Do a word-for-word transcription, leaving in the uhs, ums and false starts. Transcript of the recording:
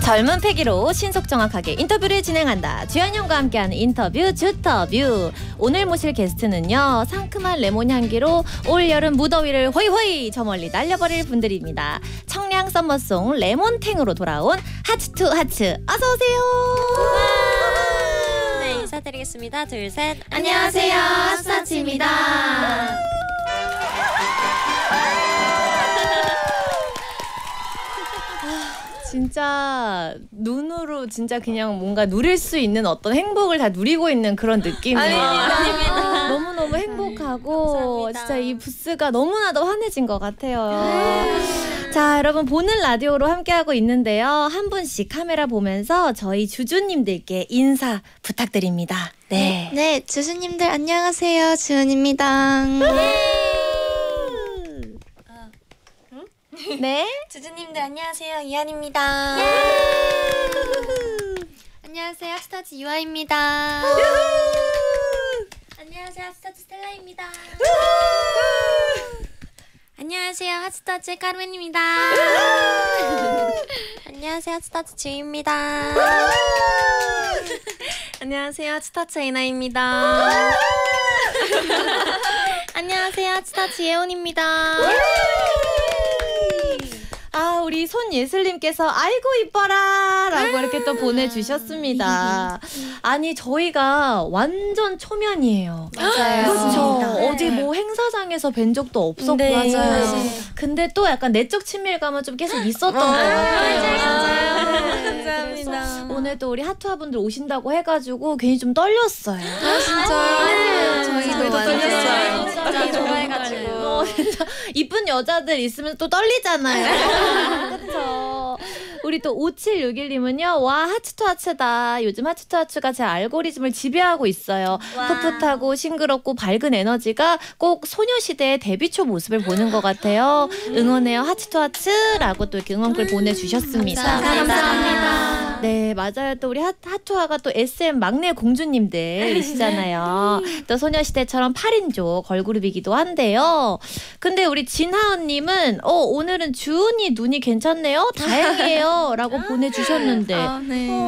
젊은 패기로 신속 정확하게 인터뷰를 진행한다. 주현영과 함께하는 인터뷰 주터뷰. 오늘 모실 게스트는요, 상큼한 레몬 향기로 올여름 무더위를 호이호이 저 멀리 날려버릴 분들입니다. 청량 썸머송 레몬탱으로 돌아온 하츠투 하츠, 어서 오세요. 네, 인사드리겠습니다. 둘, 셋. 안녕하세요, 하츠하츠입니다. 진짜 눈으로 진짜 그냥 뭔가 누릴 수 있는 어떤 행복을 다 누리고 있는 그런 느낌이에요. 아닙니다. 너무너무 행복하고 감사합니다. 진짜 이 부스가 너무나도 환해진 것 같아요. 자, 여러분 보는 라디오로 함께하고 있는데요. 한 분씩 카메라 보면서 저희 주주님들께 인사 부탁드립니다. 네. 네, 주주님들 안녕하세요. 주은입니다. 네. 주주님들 안녕하세요. 이한입니다. 안녕하세요. 스타즈 유아입니다. 안녕하세요. 스타즈 스텔라입니다. 안녕하세요. 핫스타즈 카르멘입니다. 안녕하세요. 핫스타즈 지우입니다. 안녕하세요. 핫스타즈 에이나입니다. 안녕하세요. 핫스타즈 예원입니다. 아, 우리 손예슬님께서 아이고 이뻐라 라고 이렇게 또 보내주셨습니다. 아니, 저희가 완전 초면이에요. 맞아요. 그렇죠. 네. 어디 뭐 행사장에서 뵌 적도 없었고. 네. 맞아요. 맞아요. 근데 또 약간 내적 친밀감은 좀 계속 있었던 것 같아요. 네, 그래서 오늘 또 우리 하투아분들 오신다고 해가지고 괜히 좀 떨렸어요. 진짜요? 네. 저희도 떨렸어요. 진짜 좋아해가지고. 어, 진짜 이쁜 여자들 있으면 또 떨리잖아요. 그렇죠. 우리 또 오칠육일님은요. 와, 하츠투 하츠다. 요즘 하츠투 하츠가 제 알고리즘을 지배하고 있어요. 풋풋하고 싱그럽고 밝은 에너지가 꼭 소녀시대의 데뷔 초 모습을 보는 것 같아요. 응원해요, 하츠투 하츠라고 또 이렇게 응원글 보내주셨습니다. 감사합니다. 감사합니다. 네, 맞아요. 또 우리 하, 하투아가 또 에스엠 막내 공주님들이시잖아요. 또 소녀시대처럼 팔 인조 걸그룹이기도 한데요. 근데 우리 진하은님은 어, 오늘은 주은이 눈이 괜찮네요. 다행이에요. 라고 보내주셨는데 아, 네.